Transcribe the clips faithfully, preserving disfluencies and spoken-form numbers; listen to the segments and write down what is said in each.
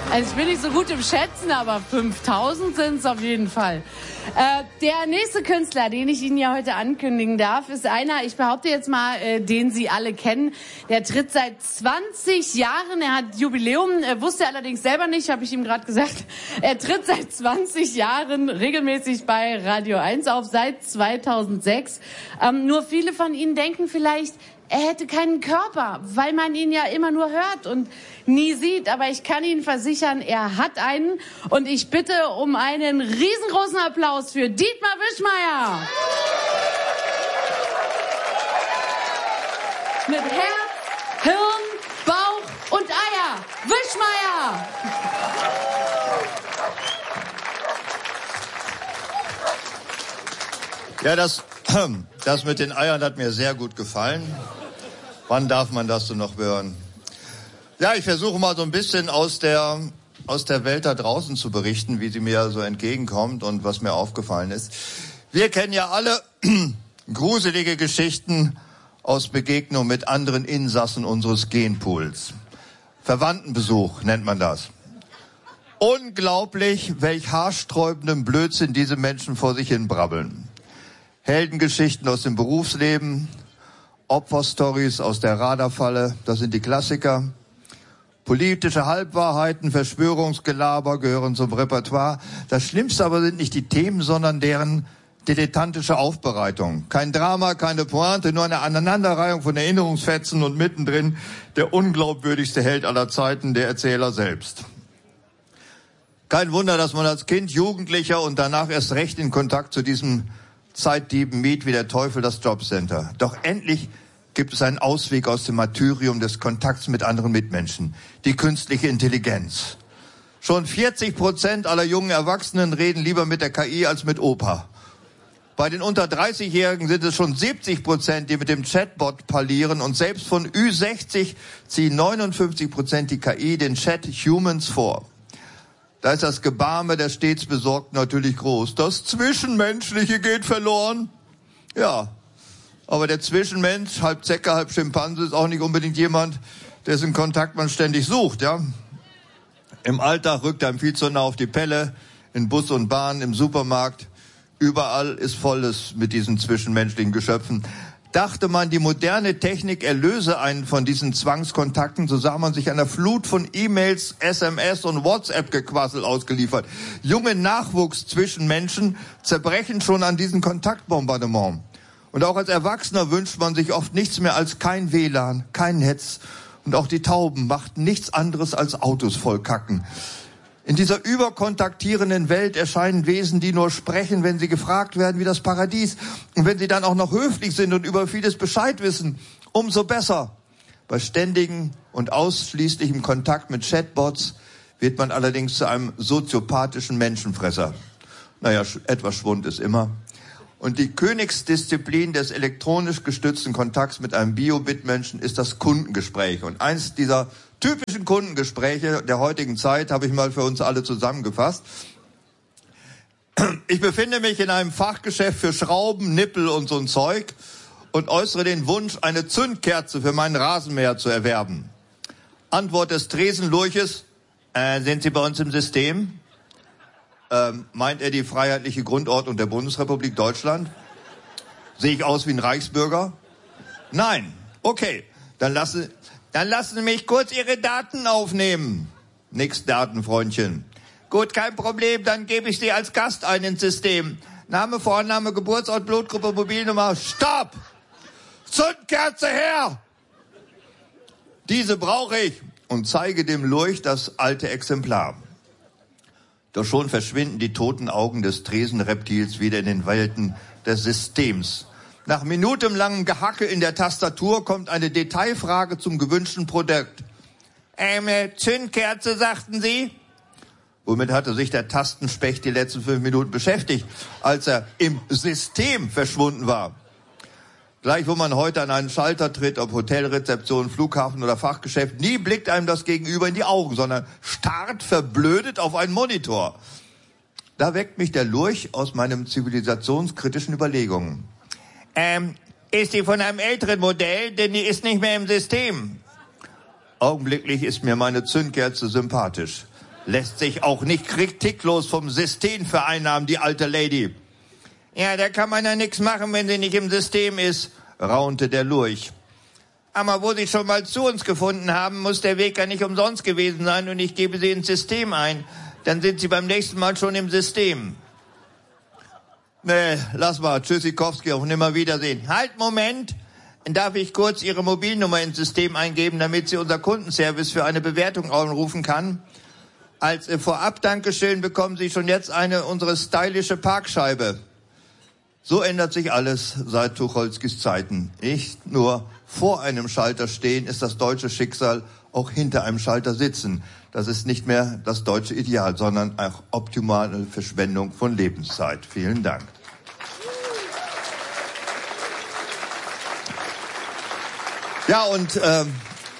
Also ich bin nicht so gut im Schätzen, aber fünftausend sind es auf jeden Fall. Äh, der nächste Künstler, den ich Ihnen ja heute ankündigen darf, ist einer, ich behaupte jetzt mal, äh, den Sie alle kennen. Der tritt seit zwanzig Jahren, er hat Jubiläum, äh, wusste er allerdings selber nicht, habe ich ihm gerade gesagt. Er tritt seit zwanzig Jahren regelmäßig bei Radio eins auf, seit zweitausendsechs. Ähm, nur viele von Ihnen denken vielleicht, er hätte keinen Körper, weil man ihn ja immer nur hört und nie sieht. Aber ich kann Ihnen versichern, er hat einen. Und ich bitte um einen riesengroßen Applaus für Dietmar Wischmeyer. Mit Herz, Hirn, Bauch und Eier. Wischmeyer! Ja, das, das mit den Eiern hat mir sehr gut gefallen. Wann darf man das so noch hören? Ja, ich versuche mal so ein bisschen aus der, aus der Welt da draußen zu berichten, wie sie mir so entgegenkommt und was mir aufgefallen ist. Wir kennen ja alle gruselige Geschichten aus Begegnung mit anderen Insassen unseres Genpools. Verwandtenbesuch nennt man das. Unglaublich, welch haarsträubenden Blödsinn diese Menschen vor sich hin brabbeln. Heldengeschichten aus dem Berufsleben, Opferstories aus der Radarfalle, das sind die Klassiker. Politische Halbwahrheiten, Verschwörungsgelaber gehören zum Repertoire. Das Schlimmste aber sind nicht die Themen, sondern deren dilettantische Aufbereitung. Kein Drama, keine Pointe, nur eine Aneinanderreihung von Erinnerungsfetzen und mittendrin der unglaubwürdigste Held aller Zeiten, der Erzähler selbst. Kein Wunder, dass man als Kind, Jugendlicher und danach erst recht in Kontakt zu diesem Zeitdieben mied wie der Teufel das Jobcenter. Doch endlich gibt es einen Ausweg aus dem Martyrium des Kontakts mit anderen Mitmenschen. Die künstliche Intelligenz. Schon vierzig Prozent aller jungen Erwachsenen reden lieber mit der K I als mit Opa. Bei den unter dreißigjährigen sind es schon siebzig Prozent, die mit dem Chatbot parlieren. Und selbst von Ü sechzig ziehen neunundfünfzig Prozent die K I den Chat Humans vor. Da ist das Gebarme der stets Besorgten natürlich groß. Das Zwischenmenschliche geht verloren. Ja, aber der Zwischenmensch, halb Zecke, halb Schimpanse, ist auch nicht unbedingt jemand, dessen Kontakt man ständig sucht, ja. Im Alltag rückt einem viel zu nah auf die Pelle, in Bus und Bahn, im Supermarkt. Überall ist volles mit diesen zwischenmenschlichen Geschöpfen. Dachte man, die moderne Technik erlöse einen von diesen Zwangskontakten, so sah man sich einer Flut von E-Mails, S M S und WhatsApp-Gequassel ausgeliefert. Junge Nachwuchs zwischen Menschen zerbrechen schon an diesem Kontaktbombardement. Und auch als Erwachsener wünscht man sich oft nichts mehr als kein W L A N, kein Netz. Und auch die Tauben machten nichts anderes als Autos vollkacken. In dieser überkontaktierenden Welt erscheinen Wesen, die nur sprechen, wenn sie gefragt werden, wie das Paradies. Und wenn sie dann auch noch höflich sind und über vieles Bescheid wissen, umso besser. Bei ständigem und ausschließlichem Kontakt mit Chatbots wird man allerdings zu einem soziopathischen Menschenfresser. Naja, etwas Schwund ist immer. Und die Königsdisziplin des elektronisch gestützten Kontakts mit einem Bio-Bitmenschen ist das Kundengespräch. Und eins dieser typischen Kundengespräche der heutigen Zeit habe ich mal für uns alle zusammengefasst. Ich befinde mich in einem Fachgeschäft für Schrauben, Nippel und so ein Zeug und äußere den Wunsch, eine Zündkerze für meinen Rasenmäher zu erwerben. Antwort des Tresenlurches: äh, sind Sie bei uns im System? Ähm, meint er die freiheitliche Grundordnung der Bundesrepublik Deutschland? Sehe ich aus wie ein Reichsbürger? Nein. Okay, dann lassen, dann lassen Sie mich kurz Ihre Daten aufnehmen. Nix Daten, Freundchen. Gut, kein Problem, dann gebe ich Sie als Gast ein ins System. Name, Vorname, Geburtsort, Blutgruppe, Mobilnummer. Stopp! Zündkerze her! Diese brauche ich. Und zeige dem Lurch das alte Exemplar. Doch schon verschwinden die toten Augen des Tresenreptils wieder in den Welten des Systems. Nach minutenlangem Gehacke in der Tastatur kommt eine Detailfrage zum gewünschten Produkt. Ähm, Zündkerze, sagten Sie? Womit hatte sich der Tastenspecht die letzten fünf Minuten beschäftigt, als er im System verschwunden war? Gleich wo man heute an einen Schalter tritt, ob Hotelrezeption, Flughafen oder Fachgeschäft, nie blickt einem das Gegenüber in die Augen, sondern starrt verblödet auf einen Monitor. Da weckt mich der Lurch aus meinen zivilisationskritischen Überlegungen. Ähm, ist die von einem älteren Modell, denn die ist nicht mehr im System. Augenblicklich ist mir meine Zündkerze sympathisch. lässt sich auch nicht kritiklos vom System vereinnahmen, die alte Lady. Ja, da kann man ja nichts machen, wenn sie nicht im System ist, raunte der Lurch. Aber wo Sie schon mal zu uns gefunden haben, muss der Weg ja nicht umsonst gewesen sein und ich gebe Sie ins System ein. Dann sind Sie beim nächsten Mal schon im System. Nee, lass mal, Tschüssikowski, auf Nimmerwiedersehen. Halt, Moment! Darf ich kurz Ihre Mobilnummer ins System eingeben, damit Sie unser Kundenservice für eine Bewertung anrufen kann? Als äh, Vorab-Dankeschön bekommen Sie schon jetzt eine unsere stylische Parkscheibe. So ändert sich alles seit Tucholskys Zeiten. Nicht nur vor einem Schalter stehen ist das deutsche Schicksal, auch hinter einem Schalter sitzen. Das ist nicht mehr das deutsche Ideal, sondern auch optimale Verschwendung von Lebenszeit. Vielen Dank. Ja, und, ähm,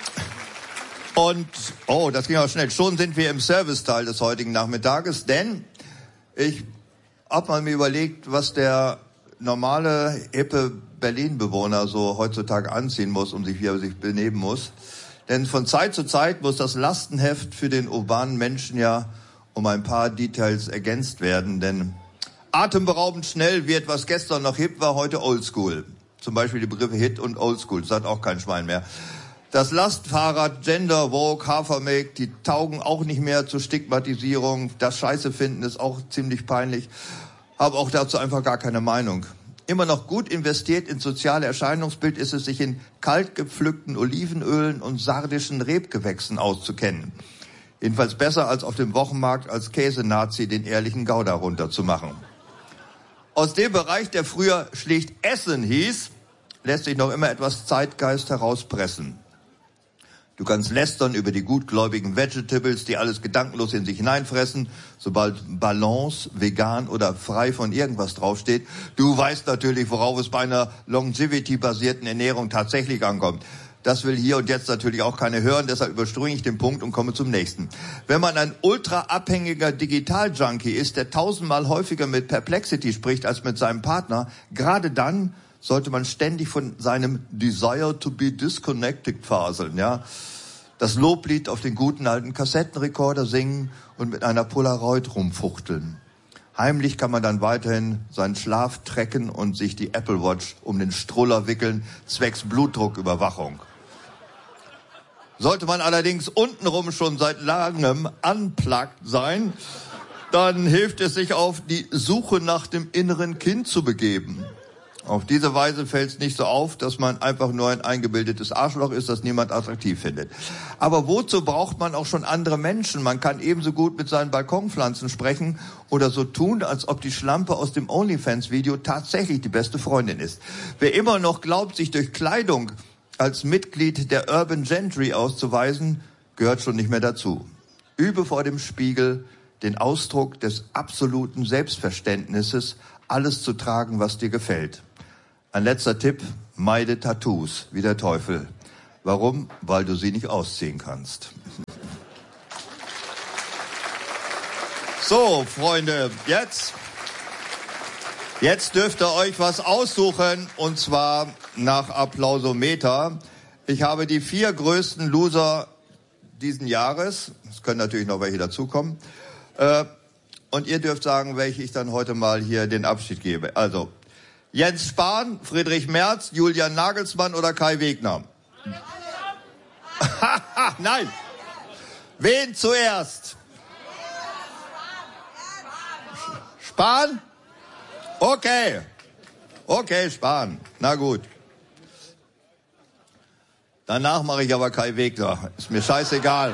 und, oh, das ging auch schnell. Schon sind wir im Serviceteil des heutigen Nachmittages, denn ich hab mal mir überlegt, was der normale, hippe Berlin-Bewohner so heutzutage anziehen muss, um sich, wie er sich benehmen muss. Denn von Zeit zu Zeit muss das Lastenheft für den urbanen Menschen ja um ein paar Details ergänzt werden, denn atemberaubend schnell wird, was gestern noch hip war, heute oldschool. Zum Beispiel die Begriffe Hit und Oldschool, das hat auch kein Schwein mehr. Das Lastfahrrad, Gender, Vogue, Hafermilch, die taugen auch nicht mehr zur Stigmatisierung. Das Scheiße finden ist auch ziemlich peinlich. Habe auch dazu einfach gar keine Meinung. Immer noch gut investiert ins soziale Erscheinungsbild ist es, sich in kalt gepflückten Olivenölen und sardischen Rebgewächsen auszukennen. Jedenfalls besser als auf dem Wochenmarkt als Käsenazi den ehrlichen Gouda runterzumachen. Aus dem Bereich, der früher schlicht Essen hieß, lässt sich noch immer etwas Zeitgeist herauspressen. Du kannst lästern über die gutgläubigen Vegetables, die alles gedankenlos in sich hineinfressen, sobald Balance, vegan oder frei von irgendwas draufsteht. Du weißt natürlich, worauf es bei einer Longevity-basierten Ernährung tatsächlich ankommt. Das will hier und jetzt natürlich auch keiner hören, deshalb überspringe ich den Punkt und komme zum nächsten. Wenn man ein ultra-abhängiger Digital-Junkie ist, der tausendmal häufiger mit Perplexity spricht als mit seinem Partner, gerade dann sollte man ständig von seinem Desire to be disconnected faseln, ja. Das Loblied auf den guten alten Kassettenrekorder singen und mit einer Polaroid rumfuchteln. Heimlich kann man dann weiterhin seinen Schlaf tracken und sich die Apple Watch um den Struller wickeln, zwecks Blutdrucküberwachung. Sollte man allerdings untenrum schon seit langem unplugged sein, dann hilft es sich auf die Suche nach dem inneren Kind zu begeben. Auf diese Weise fällt es nicht so auf, dass man einfach nur ein eingebildetes Arschloch ist, das niemand attraktiv findet. Aber wozu braucht man auch schon andere Menschen? Man kann ebenso gut mit seinen Balkonpflanzen sprechen oder so tun, als ob die Schlampe aus dem OnlyFans-Video tatsächlich die beste Freundin ist. Wer immer noch glaubt, sich durch Kleidung als Mitglied der Urban Gentry auszuweisen, gehört schon nicht mehr dazu. Übe vor dem Spiegel den Ausdruck des absoluten Selbstverständnisses, alles zu tragen, was dir gefällt. Ein letzter Tipp, meide Tattoos, wie der Teufel. Warum? Weil du sie nicht ausziehen kannst. So, Freunde, jetzt, jetzt dürft ihr euch was aussuchen, und zwar nach Applausometer. Ich habe die vier größten Loser diesen Jahres, es können natürlich noch welche dazukommen, äh, und ihr dürft sagen, welche ich dann heute mal hier den Abschied gebe. Also, Jens Spahn, Friedrich Merz, Julian Nagelsmann oder Kai Wegner? Nein. Wen zuerst? Spahn? Okay. Okay, Spahn. Na gut. Danach mache ich aber Kai Wegner. Ist mir scheißegal.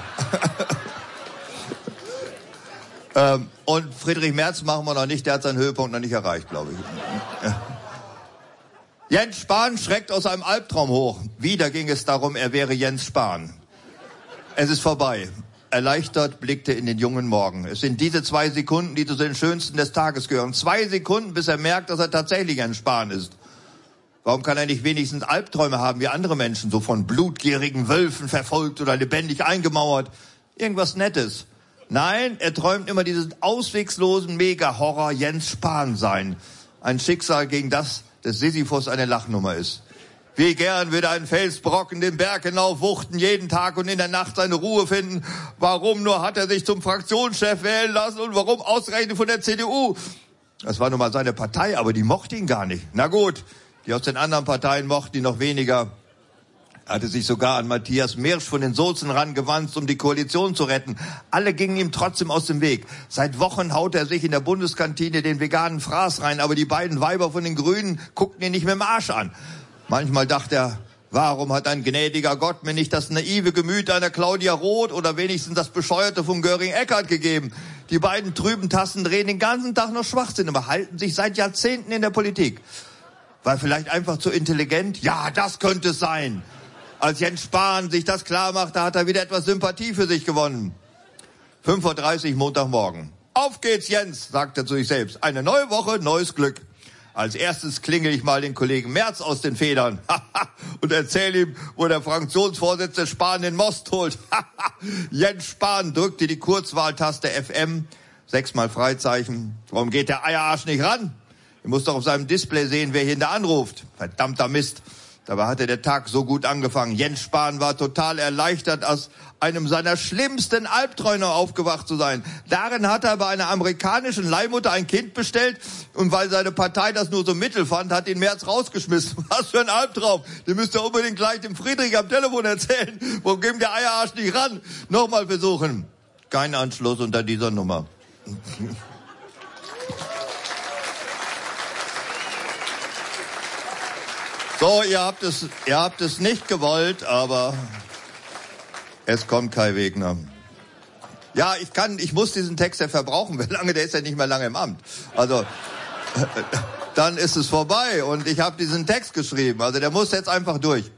ähm, und Friedrich Merz machen wir noch nicht. Der hat seinen Höhepunkt noch nicht erreicht, glaube ich. Jens Spahn schreckt aus einem Albtraum hoch. Wieder ging es darum, er wäre Jens Spahn. Es ist vorbei. Erleichtert blickte in den jungen Morgen. Es sind diese zwei Sekunden, die zu den schönsten des Tages gehören. Zwei Sekunden, bis er merkt, dass er tatsächlich Jens Spahn ist. Warum kann er nicht wenigstens Albträume haben wie andere Menschen, so von blutgierigen Wölfen verfolgt oder lebendig eingemauert? Irgendwas Nettes. Nein, er träumt immer diesen auswegslosen Mega-Horror Jens Spahn sein. Ein Schicksal, gegen das des Sisyphus eine Lachnummer ist. Wie gern würde ein Felsbrocken den Berg hinauf wuchten, jeden Tag und in der Nacht seine Ruhe finden. Warum nur hat er sich zum Fraktionschef wählen lassen und warum ausgerechnet von der C D U? Das war nun mal seine Partei, aber die mochte ihn gar nicht. Na gut, die aus den anderen Parteien mochten ihn noch weniger. Er hatte sich sogar an Matthias Mirsch von den Sozen rangewandt, um die Koalition zu retten. Alle gingen ihm trotzdem aus dem Weg. Seit Wochen haut er sich in der Bundeskantine den veganen Fraß rein, aber die beiden Weiber von den Grünen guckten ihn nicht mit dem Arsch an. Manchmal dachte er, warum hat ein gnädiger Gott mir nicht das naive Gemüt einer Claudia Roth oder wenigstens das Bescheuerte von Göring-Eckardt gegeben? Die beiden trüben Tassen drehen den ganzen Tag noch Schwachsinn, aber halten sich seit Jahrzehnten in der Politik. War vielleicht einfach zu intelligent? Ja, das könnte es sein. Als Jens Spahn sich das klar machte, hat er wieder etwas Sympathie für sich gewonnen. fünf Uhr dreißig Montagmorgen. Auf geht's, Jens, sagt er zu sich selbst. Eine neue Woche, neues Glück. Als erstes klingel ich mal den Kollegen Merz aus den Federn und erzähle ihm, wo der Fraktionsvorsitzende Spahn den Most holt. Jens Spahn drückte die Kurzwahltaste F M, sechsmal Freizeichen. Warum geht der Eierarsch nicht ran? Er muss doch auf seinem Display sehen, wer hier da anruft. Verdammter Mist. Dabei hatte der Tag so gut angefangen. Jens Spahn war total erleichtert, aus einem seiner schlimmsten Albträume aufgewacht zu sein. Darin hat er bei einer amerikanischen Leihmutter ein Kind bestellt und weil seine Partei das nur so mittel fand, hat ihn Merz rausgeschmissen. Was für ein Albtraum. Den müsst ihr unbedingt gleich dem Friedrich am Telefon erzählen. Warum geht der Eierarsch nicht ran? Nochmal versuchen. Kein Anschluss unter dieser Nummer. So, ihr habt es, ihr habt es nicht gewollt, aber es kommt Kai Wegner. Ja, ich kann, ich muss diesen Text ja verbrauchen. Wie lange? Der ist ja nicht mehr lange im Amt. Also, dann ist es vorbei und ich habe diesen Text geschrieben. Also, der muss jetzt einfach durch.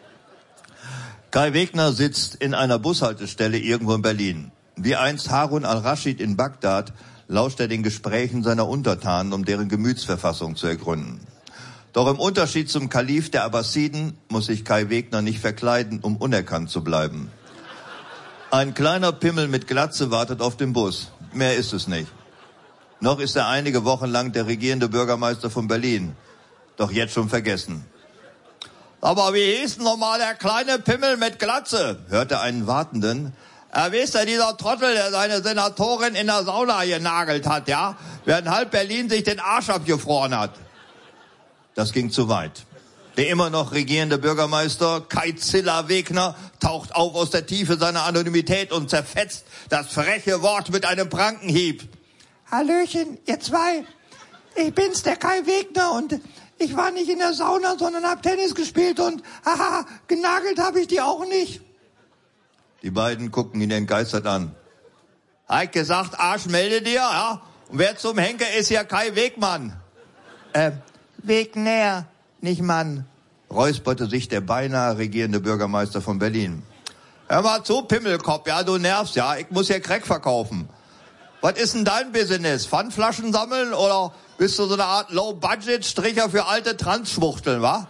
Kai Wegner sitzt in einer Bushaltestelle irgendwo in Berlin. Wie einst Harun al-Raschid in Bagdad lauscht er den Gesprächen seiner Untertanen, um deren Gemütsverfassung zu ergründen. Doch im Unterschied zum Kalif der Abbasiden muss sich Kai Wegner nicht verkleiden, um unerkannt zu bleiben. Ein kleiner Pimmel mit Glatze wartet auf dem Bus. Mehr ist es nicht. Noch ist er einige Wochen lang der regierende Bürgermeister von Berlin. Doch jetzt schon vergessen. Aber wie hieß denn nochmal der kleine Pimmel mit Glatze? Hörte einen Wartenden. Er wisst ja, dieser Trottel, der seine Senatorin in der Sauna genagelt hat, ja? Während halb Berlin sich den Arsch abgefroren hat. Das ging zu weit. Der immer noch regierende Bürgermeister Kai Zilla Wegner taucht auf aus der Tiefe seiner Anonymität und zerfetzt das freche Wort mit einem Prankenhieb. Hallöchen, ihr zwei. Ich bin's, der Kai Wegner, und ich war nicht in der Sauna, sondern hab Tennis gespielt und haha, genagelt habe ich die auch nicht. Die beiden gucken ihn entgeistert an. Hat gesagt, Arsch, melde dir, ja? Und wer zum Henker ist hier Kai Wegmann? Äh, Wegner, nicht Mann, räusperte sich der beinahe regierende Bürgermeister von Berlin. Hör mal zu, Pimmelkopf, ja, du nervst, ja, ich muss hier Crack verkaufen. Was ist denn dein Business? Pfandflaschen sammeln oder bist du so eine Art Low-Budget-Stricher für alte Transschwuchteln, wa?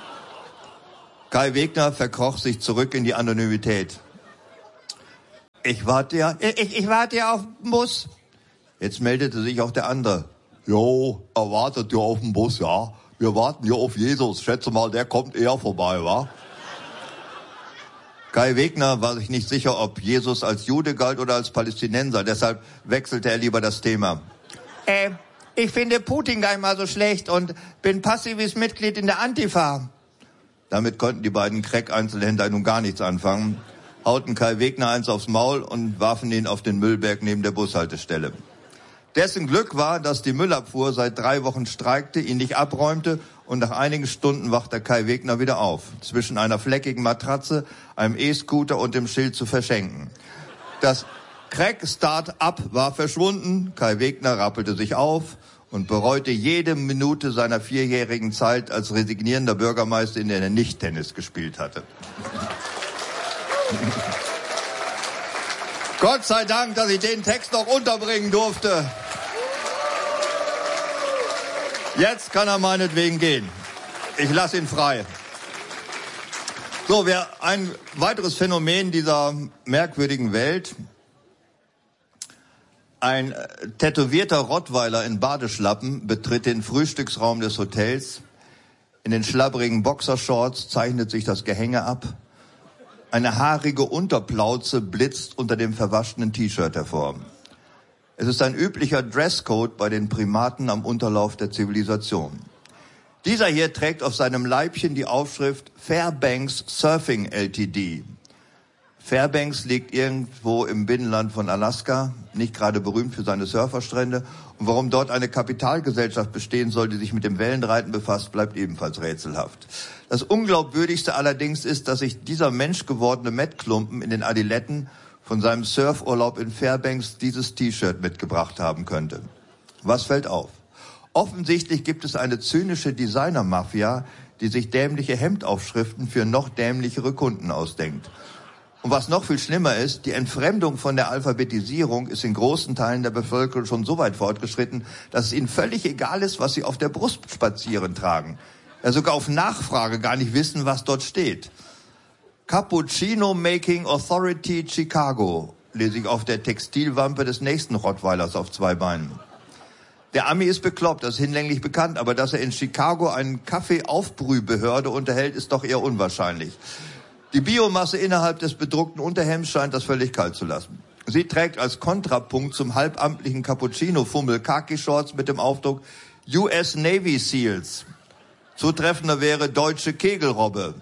Kai Wegner verkroch sich zurück in die Anonymität. Ich warte ja, ich, ich warte ja auf den Bus. Jetzt meldete sich auch der andere. Jo, er wartet ja auf den Bus, ja. Wir warten ja auf Jesus. Schätze mal, der kommt eher vorbei, wa? Kai Wegner war sich nicht sicher, ob Jesus als Jude galt oder als Palästinenser. Deshalb wechselte er lieber das Thema. Äh, ich finde Putin gar nicht mal so schlecht und bin passives Mitglied in der Antifa. Damit konnten die beiden Crack-Einzelhändler nun gar nichts anfangen, hauten Kai Wegner eins aufs Maul und warfen ihn auf den Müllberg neben der Bushaltestelle. Dessen Glück war, dass die Müllabfuhr seit drei Wochen streikte, ihn nicht abräumte und nach einigen Stunden wachte Kai Wegner wieder auf, zwischen einer fleckigen Matratze, einem E-Scooter und dem Schild zu verschenken. Das Crack-Start-up war verschwunden, Kai Wegner rappelte sich auf und bereute jede Minute seiner vierjährigen Zeit als resignierender Bürgermeister, in der er nicht Tennis gespielt hatte. Gott sei Dank, dass ich den Text noch unterbringen durfte. Jetzt kann er meinetwegen gehen. Ich lasse ihn frei. So, wer ein weiteres Phänomen dieser merkwürdigen Welt. Ein tätowierter Rottweiler in Badeschlappen betritt den Frühstücksraum des Hotels. In den schlabberigen Boxershorts zeichnet sich das Gehänge ab. Eine haarige Unterplauze blitzt unter dem verwaschenen T-Shirt hervor. Es ist ein üblicher Dresscode bei den Primaten am Unterlauf der Zivilisation. Dieser hier trägt auf seinem Leibchen die Aufschrift Fairbanks Surfing L T D. Fairbanks liegt irgendwo im Binnenland von Alaska, nicht gerade berühmt für seine Surferstrände. Und warum dort eine Kapitalgesellschaft bestehen soll, die sich mit dem Wellenreiten befasst, bleibt ebenfalls rätselhaft. Das Unglaubwürdigste allerdings ist, dass sich dieser menschgewordene Mettklumpen in den Adiletten von seinem Surfurlaub in Fairbanks dieses T-Shirt mitgebracht haben könnte. Was fällt auf? Offensichtlich gibt es eine zynische Designer-Mafia, die sich dämliche Hemdaufschriften für noch dämlichere Kunden ausdenkt. Und was noch viel schlimmer ist, die Entfremdung von der Alphabetisierung ist in großen Teilen der Bevölkerung schon so weit fortgeschritten, dass es ihnen völlig egal ist, was sie auf der Brust spazieren tragen. Ja, sogar auf Nachfrage gar nicht wissen, was dort steht. Cappuccino Making Authority Chicago lese ich auf der Textilwampe des nächsten Rottweilers auf zwei Beinen. Der Ami ist bekloppt, das ist hinlänglich bekannt, aber dass er in Chicago einen Kaffeeaufbrühbehörde unterhält, ist doch eher unwahrscheinlich. Die Biomasse innerhalb des bedruckten Unterhemds scheint das völlig kalt zu lassen. Sie trägt als Kontrapunkt zum halbamtlichen Cappuccino-Fummel Khaki-Shorts mit dem Aufdruck U S Navy Seals. Zutreffender wäre deutsche Kegelrobbe.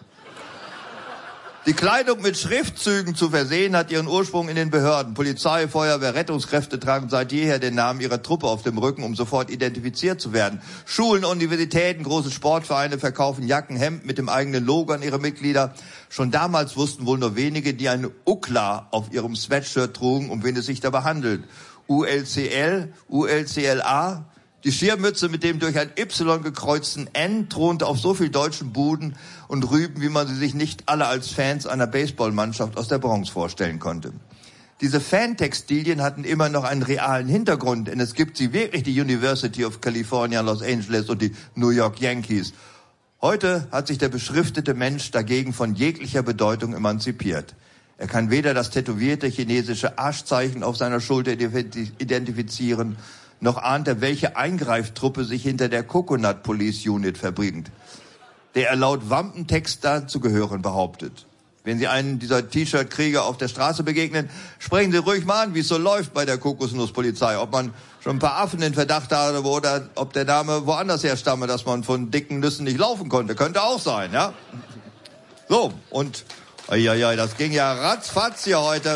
Die Kleidung mit Schriftzügen zu versehen hat ihren Ursprung in den Behörden. Polizei, Feuerwehr, Rettungskräfte tragen seit jeher den Namen ihrer Truppe auf dem Rücken, um sofort identifiziert zu werden. Schulen, Universitäten, große Sportvereine verkaufen Jacken, Hemden mit dem eigenen Logo an ihre Mitglieder. Schon damals wussten wohl nur wenige, die eine U C L A auf ihrem Sweatshirt trugen, um wen es sich dabei handelt. U L C L, U L C L A... Die Schirmmütze mit dem durch ein Y gekreuzten N thronte auf so viel deutschen Buden und Rüben, wie man sie sich nicht alle als Fans einer Baseballmannschaft aus der Bronx vorstellen konnte. Diese Fantextilien hatten immer noch einen realen Hintergrund, denn es gibt sie wirklich, die University of California, Los Angeles und die New York Yankees. Heute hat sich der beschriftete Mensch dagegen von jeglicher Bedeutung emanzipiert. Er kann weder das tätowierte chinesische Arschzeichen auf seiner Schulter identifizieren, noch ahnt er, welche Eingreiftruppe sich hinter der Coconut Police Unit verbringt, der er laut Wampentext dazu gehören behauptet. Wenn Sie einen dieser T-Shirt-Krieger auf der Straße begegnen, sprechen Sie ruhig mal an, wie es so läuft bei der Kokosnusspolizei. Ob man schon ein paar Affen in Verdacht hatte oder ob der Name woanders herstamme, dass man von dicken Nüssen nicht laufen konnte. Könnte auch sein, ja? So, und, ja, ja, das ging ja ratzfatz hier heute.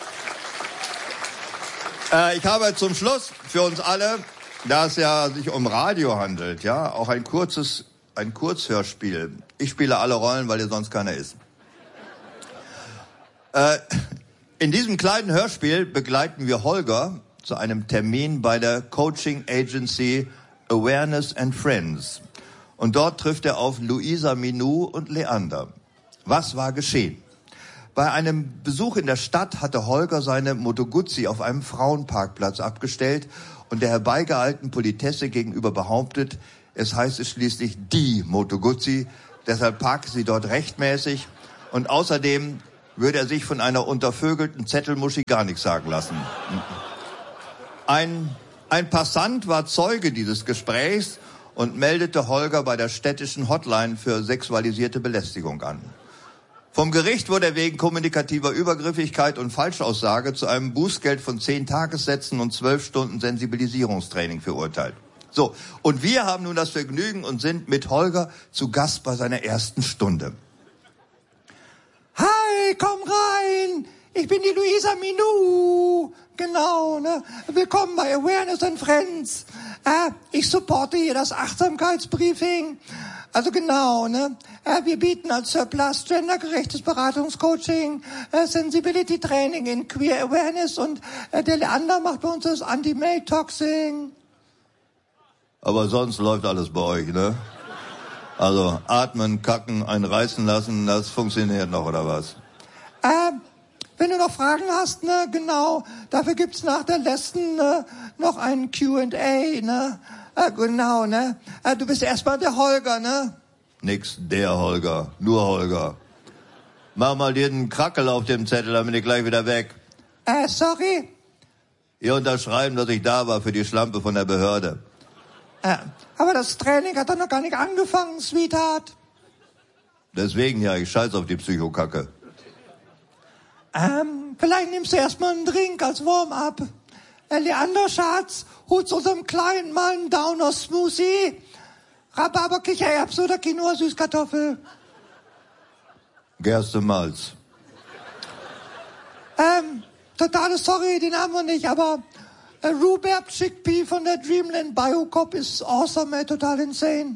Äh, ich habe zum Schluss für uns alle, da es ja sich um Radio handelt, ja, auch ein kurzes, ein Kurzhörspiel. Ich spiele alle Rollen, weil hier sonst keiner ist. Äh, in diesem kleinen Hörspiel begleiten wir Holger zu einem Termin bei der Coaching Agency Awareness and Friends. Und dort trifft er auf Luisa Minou und Leander. Was war geschehen? Bei einem Besuch in der Stadt hatte Holger seine Moto Guzzi auf einem Frauenparkplatz abgestellt und der herbeigeeilten Politesse gegenüber behauptet, es heißt es schließlich die Moto Guzzi, deshalb parke sie dort rechtmäßig und außerdem würde er sich von einer untervögelten Zettelmuschi gar nichts sagen lassen. Ein, ein Passant war Zeuge dieses Gesprächs und meldete Holger bei der städtischen Hotline für sexualisierte Belästigung an. Vom Gericht wurde er wegen kommunikativer Übergriffigkeit und Falschaussage zu einem Bußgeld von zehn Tagessätzen und zwölf Stunden Sensibilisierungstraining verurteilt. So, und wir haben nun das Vergnügen und sind mit Holger zu Gast bei seiner ersten Stunde. Hi, komm rein! Ich bin die Luisa Minou. Genau, ne? Willkommen bei Awareness and Friends. Äh, ich supporte hier das Achtsamkeitsbriefing. Also genau, ne? Äh, wir bieten als Surplus gendergerechtes Beratungscoaching, äh, Sensibility Training in Queer Awareness und äh, der Leander macht bei uns das Anti-Mail-Toxing. Aber sonst läuft alles bei euch, ne? Also atmen, kacken, einen reißen lassen, das funktioniert noch, oder was? Äh, wenn du noch Fragen hast, ne, genau, dafür gibt's nach der letzten ne, noch einen Q and A, ne? Äh, genau, ne? Äh, du bist erstmal der Holger, ne? Nix, der Holger, nur Holger. Mach mal dir einen Krackel auf dem Zettel, dann bin ich gleich wieder weg. Äh, sorry? Ihr unterschreiben, dass ich da war für die Schlampe von der Behörde. Äh, aber das Training hat doch noch gar nicht angefangen, Sweetheart. Deswegen ja, ich scheiß auf die Psychokacke. Ähm, vielleicht nimmst du erstmal einen Drink als Warm-up. Äh, Leander, Schatz, holst unserem Kleinen mal einen Downer-Smoothie. Rhabarber, Kichererbsen oder Quinoa, Süßkartoffel. Gerste Malz. Ähm, totale sorry, den haben wir nicht, aber äh, Rhubarb Chickpea von der Dreamland Biocop ist awesome, ey, total insane.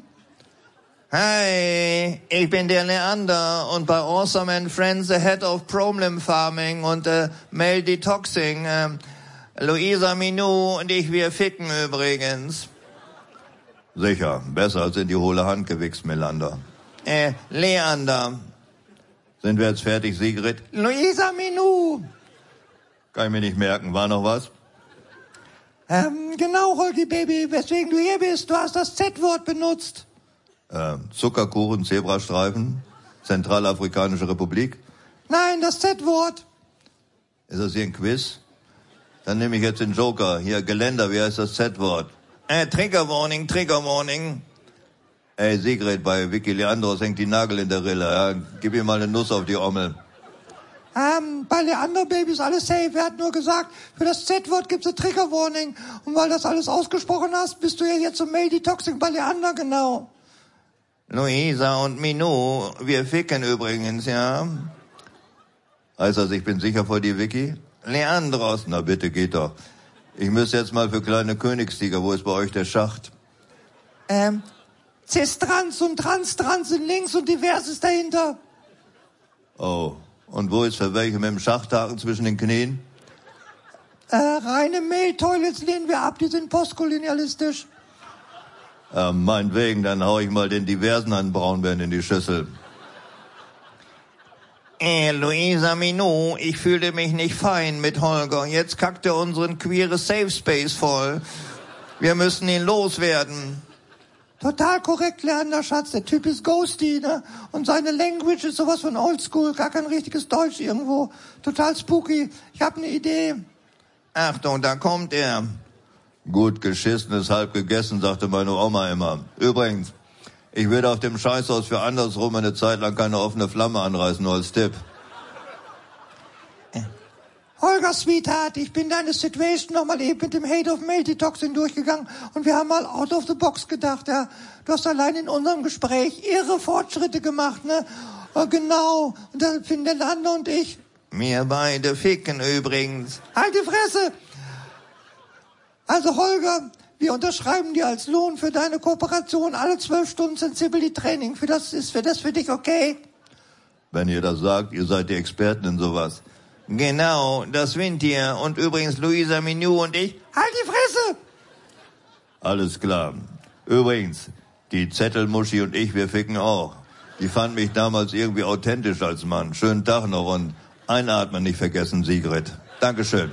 Hi, ich bin der Leander und bei Awesome and Friends the Head of Problem Farming und äh, Male Detoxing. Äh, Luisa Minou und ich, wir ficken übrigens. Sicher, besser als in die hohle Hand gewichst, Melander. Äh, Leander. Sind wir jetzt fertig, Sigrid? Luisa Minou. Kann ich mir nicht merken. War noch was? Ähm, genau, Holgi Baby, weswegen du hier bist. Du hast das Z-Wort benutzt. Äh, Zuckerkuchen, Zebrastreifen, Zentralafrikanische Republik. Nein, das Z-Wort. Ist das hier ein Quiz? Dann nehme ich jetzt den Joker. Hier, Geländer, wie heißt das Z-Wort? Äh, Trigger Warning, Trigger Warning. Ey, Sigrid, bei Vicky Leandros hängt die Nagel in der Rille. Ja? Gib ihm mal eine Nuss auf die Ommel. Ähm, bei Leander Baby ist alles safe. Er hat nur gesagt, für das Z-Wort gibt's eine Trigger Warning. Und weil das alles ausgesprochen hast, bist du ja jetzt zum Male Detoxing bei Leander, genau. Luisa und Minou, wir ficken übrigens, ja. Heißt das, ich bin sicher vor dir, Vicky? Leandros. Na bitte, geht doch. Ich müsste jetzt mal für kleine Königstiger, wo ist bei euch der Schacht? Ähm, Cis-Trans und Trans-Trans sind links und divers ist dahinter. Oh, und wo ist für welche mit dem Schachthaken zwischen den Knien? Äh, reine Male-Toilets lehnen wir ab, die sind postkolonialistisch. Äh, meinetwegen, dann hau ich mal den diversen an Braunbären in die Schüssel. Äh, Luisa Minou, ich fühlte mich nicht fein mit Holger. Jetzt kackt er unseren queere Safe Space voll. Wir müssen ihn loswerden. Total korrekt, Leander, Schatz. Der Typ ist ghosty, ne? Und seine Language ist sowas von oldschool. Gar kein richtiges Deutsch irgendwo. Total spooky. Ich habe eine Idee. Achtung, da kommt er. Gut geschissen ist halb gegessen, sagte meine Oma immer. Übrigens, ich würde auf dem Scheißhaus für andersrum eine Zeit lang keine offene Flamme anreißen, nur als Tipp. Holger, Sweetheart, ich bin deine Situation nochmal eben mit dem Hate of Male Detoxing durchgegangen und wir haben mal out of the box gedacht, ja. Du hast allein in unserem Gespräch irre Fortschritte gemacht, ne? Oh, genau. Und dann finden der Leander und ich. Wir beide ficken übrigens. Halt die Fresse! Also Holger, wir unterschreiben dir als Lohn für deine Kooperation alle zwölf Stunden Sensibility Training. Für das ist für das für dich okay? Wenn ihr das sagt, ihr seid die Experten in sowas. Genau, das sind ihr. Und übrigens Luisa Minou und ich. Halt die Fresse! Alles klar. Übrigens, die Zettelmuschi und ich, wir ficken auch. Die fand mich damals irgendwie authentisch als Mann. Schönen Tag noch und einatmen nicht vergessen, Sigrid. Dankeschön.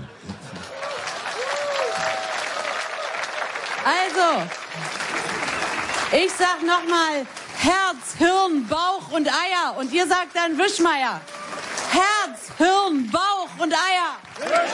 Also, ich sag nochmal Herz, Hirn, Bauch und Eier. Und ihr sagt dann Wischmeier. Herz, Hirn, Bauch und Eier.